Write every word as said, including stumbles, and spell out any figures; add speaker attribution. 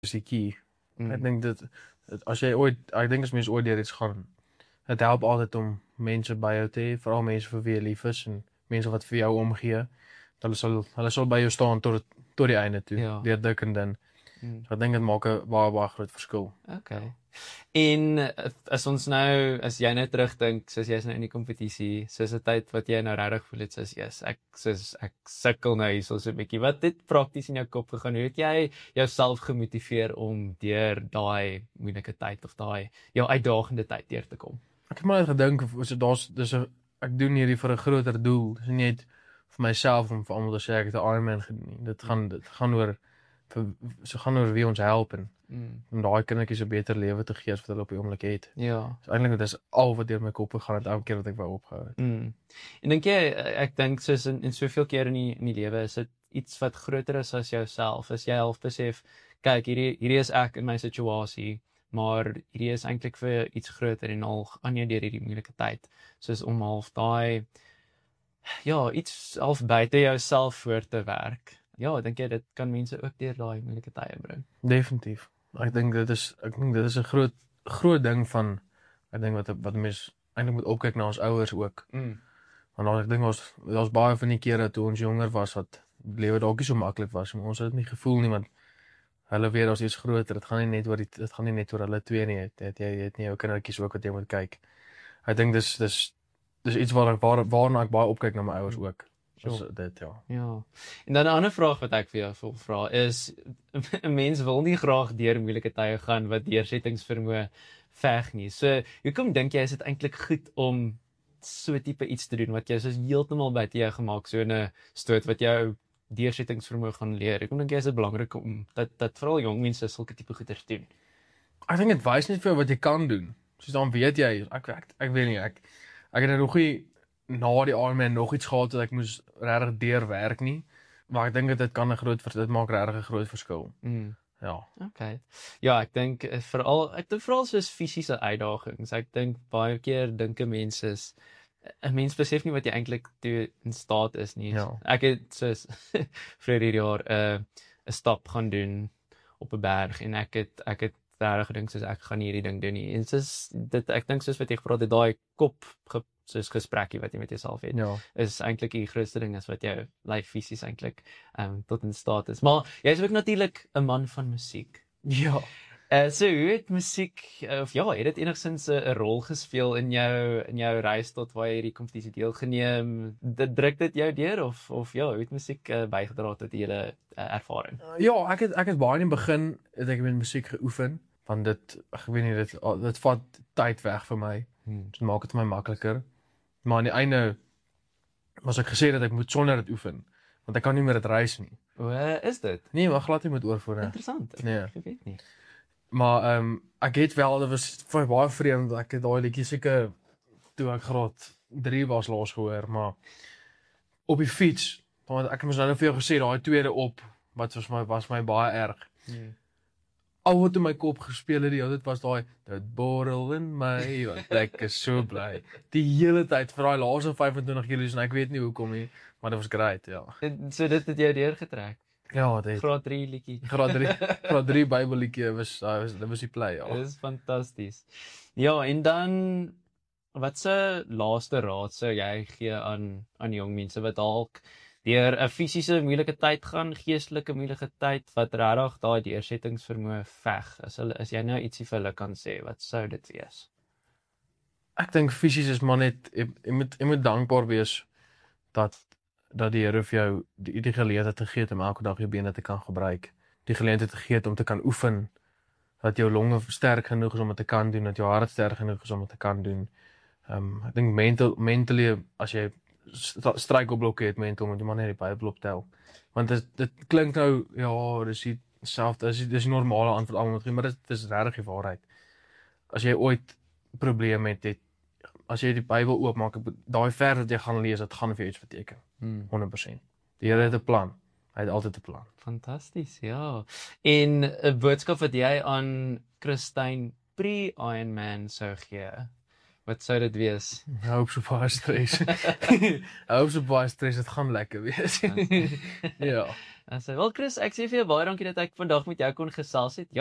Speaker 1: is die key.
Speaker 2: Mm.
Speaker 1: Ek dink dit, dit as jy ooit, ek dink as mense ooit deur iets gaan, dit help altyd om mense by jou te hê, veral mense vir wie jy lief is en mense wat vir jou omgee. Hulle sal hulle sal by jou staan tot tot die einde toe,
Speaker 2: Ja.
Speaker 1: deur dik en dun.
Speaker 2: Mm.
Speaker 1: So ek dink dit maak 'n baie baie groot verskil.
Speaker 2: Okay. En eh, as ons nou, as jy nou terugdink, soos jy's nou in die kompetisie, soos 'n tyd wat jy nou regtig voel het, soos yes, ek soos ek sukkel nou hierso so 'n bietjie. Wat het prakties in jou kop gegaan? Hoe het jy jouself gemotiveer om deur daai moeilike tyd of daai jou uitdagende tyd deur te kom?
Speaker 1: Ek het maar net gedink, as dit daar's dis 'n ek doen hierdie vir 'n groter doel. Dis nie net vir myself om vir almal te sê ek het 'n Ironman gedoen nie. Dit gaan dit gaan oor vir so gaan oor wie ons help en
Speaker 2: Mm.
Speaker 1: om daai kindertjies 'n beter lewe te gee as wat hulle op die oomblik het.
Speaker 2: Ja.
Speaker 1: So eintlik dit is al wat deur my kop gegaan het elke keer wat ek wou opgehou het.
Speaker 2: Mm. En dink jy, ek dink soos in, in soveel keer in die in die lewe is dit iets wat groter is as jouself. As jy half besef, kyk, hierdie hierdie is ek in my situasie, maar hierdie is eintlik vir iets groter en al gaan jy deur hierdie moeilike tyd. Soos om half daai ja, iets half buite jouself voor te werk. Ja, dink jy dit kan mense ook deur daai moeilike tye bring?
Speaker 1: Definitief. Ek dink dit is ek dink dit is 'n groot groot ding van ek dink wat wat mense eintlik moet opkyk na ons ouers ook.
Speaker 2: Mm.
Speaker 1: Want daar ek dink ons daar's baie van die kere toe ons jonger was wat lewe dalk nie so maklik was, maar ons het dit nie gevoel nie want hulle weet daar's iets groter. Dit gaan nie net oor die dit gaan nie net oor hulle twee nie. Dit jy jy het nie jou kindertjies ook wat jy moet kyk. Ek dink dis dis dis iets waar ek waar waarna ek baie opkyk na my ouers ook. Dis
Speaker 2: Sure.
Speaker 1: dit ja.
Speaker 2: Ja. En dan 'n ander vraag wat ek vir jou wil vra is 'n mens wil nie graag deur moeilike tye gaan wat deursettingsvermoë veg nie. So, hoekom dink jy is dit eintlik goed om so tipe iets te doen wat jy soos heeltemal buite jou gemaak so 'n stoot wat jou deursettingsvermoë gaan leer? Hoekom dink jy is dit belangrik om dat dat veral jong mense sulke tipe goeders doen?
Speaker 1: Ek dink dit wys net vir jou wat jy kan doen. Soos dan weet jy, ek ek, ek weet nie, ek ek het nog nie na die Ironman nog iets gehad wat ek moes regtig deurwerk nie, maar ek dink dit dit kan 'n groot dit maak regtig 'n groot verskil.
Speaker 2: Mm.
Speaker 1: Ja.
Speaker 2: Okay. Ja, ek dink eh, veral ek dink veral soos fisiese uitdagings. Ek dink baie keer dink 'n mens is 'n mens besef nie wat jy eintlik toe in staat is nie.
Speaker 1: Ja.
Speaker 2: Ek het soos vir hierdie jaar 'n uh, 'n stap gaan doen op 'n berg en ek het ek het regtig gedink soos ek gaan hierdie ding doen nie. En soos dit ek dink soos wat jy gepraat het, daai kop ge, soos gesprekkie wat jy met jouself het,
Speaker 1: Ja.
Speaker 2: is eintlik die grootste ding is wat jou lyf fisies eintlik um, tot in staat is. Maar jy's ook natuurlik 'n man van musiek.
Speaker 1: Ja.
Speaker 2: Uh, so hoe het musiek uh, of ja, het dit enigstens 'n uh, rol gespeel in jou in jou reis tot waar jy hierdie kompetisie deelgeneem? Dit druk dit jou deur of of ja, hoe het musiek uh, bygedra tot die hele uh, ervaring?
Speaker 1: Ja, ek het ek het baie in die begin het ek met musiek geoefen, want dit ek weet nie dit dit vat tyd weg vir my.
Speaker 2: Hmm.
Speaker 1: Dit maak dit vir my makliker. Maar aan die einde was ek gesê dat ek moet sonder dit oefen, want ek kan nie meer dit reis nie.
Speaker 2: O, uh, is dit?
Speaker 1: Nee, maar glad nie met oorvoere.
Speaker 2: Interessant.
Speaker 1: Nee.
Speaker 2: Ek weet nie.
Speaker 1: Maar ehm um, ek het wel, dit was vir baie vreemd, ek het daai liedjie seker toe ek graad drie was laas gehoor, maar op die fiets, want ek het mos nou vir jou gesê daai tweede op wat was my was my baie erg.
Speaker 2: Nee.
Speaker 1: Al wat in my kop gespeel het die hele tyd was daai dit borrel in my, want ek is so bly. Die hele tyd vir daai laaste vyf-en-twintig kilometers en ek weet nie hoekom nie, maar dit was great, ja.
Speaker 2: En so dit het jou deurgetrek.
Speaker 1: Ja, dit
Speaker 2: Graad drie liedjie.
Speaker 1: graad drie graad drie Bybelliedjie was daai was dit was die play, ja.
Speaker 2: Dit is fantasties. Ja, en dan wat se laaste raad sou jy gee aan aan jong mense wat dalk deur 'n fisiese moeilike tyd gaan, geestelike moeilike tyd wat regtig daai deursettingsvermoë veg? As hulle as jy nou ietsie vir hulle kan sê, wat sou dit wees?
Speaker 1: Ek dink fisies is maar net jy, jy moet jy moet dankbaar wees dat dat die Here vir jou die, die geleentheid te gee het om elke dag jou bene te kan gebruik. Die geleentheid te gee het om te kan oefen, dat jou longe sterk genoeg is om dit te kan doen, dat jou hart sterk genoeg is om dit te kan doen. Ehm um, ek dink mental mentally as jy struikelblokke het mental moet jy maar net die Bybel optel. Want dit dit klink nou ja, dis dieselfde, dis dis 'n normale antwoord almal moet gee, maar dit is regtig die waarheid. As jy ooit probleme het, het as jy die Bybel oopmaak, daai vers wat jy gaan lees, dit gaan vir jou iets beteken.
Speaker 2: Hmm.
Speaker 1: honderd persent. Die Here het 'n plan. Hy het altyd 'n plan.
Speaker 2: Fantasties, ja. En 'n boodskap wat jy aan Christyn pre-Ironman sou gee, wat sou dit wees?
Speaker 1: Ek hoop so baie stres. Ek hoop so baie stres, dit gaan lekker wees. Ja.
Speaker 2: En sê, "Wel Chris, ek sê vir jou baie dankie dat ek vandag met jou kon gesels het."